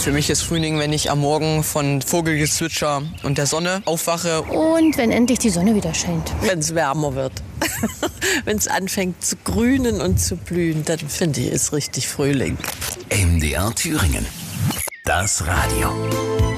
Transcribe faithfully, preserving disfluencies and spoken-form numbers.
Für mich ist Frühling, wenn ich am Morgen von Vogelgezwitscher und der Sonne aufwache. Und wenn endlich die Sonne wieder scheint. Wenn es wärmer wird. Wenn es anfängt zu grünen und zu blühen, dann finde ich, ist richtig Frühling. M D R Thüringen. Das Radio.